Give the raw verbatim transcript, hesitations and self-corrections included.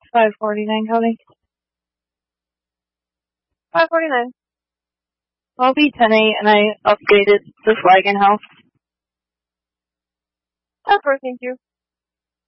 five forty-nine, Cody. five forty-nine. I'll be ten eight, and I updated the Flagon house. That's worth, thank you.